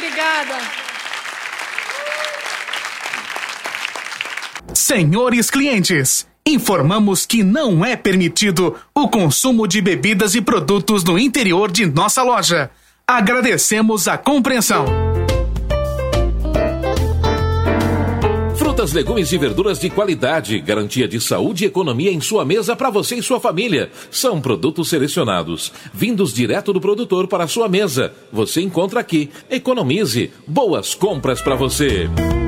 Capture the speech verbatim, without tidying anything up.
obrigada. Senhores clientes, informamos que não é permitido o consumo de bebidas e produtos no interior de nossa loja. Agradecemos a compreensão. Frutas, legumes e verduras de qualidade, garantia de saúde e economia em sua mesa para você e sua família. São produtos selecionados, vindos direto do produtor para a sua mesa. Você encontra aqui. Economize. Boas compras para você.